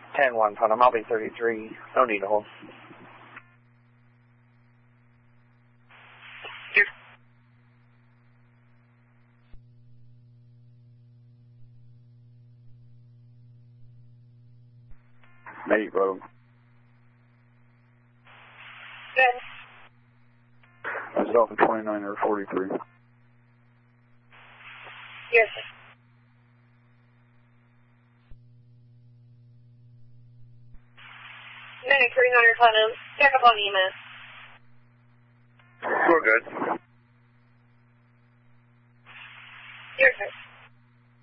10-1, Putnam. I'll be 33. No need to hold. Mate, bro. Good. That's Delta 29 or 43. Yes. Medic 300 Putnam. Check up on EMS. We're good. Your turn.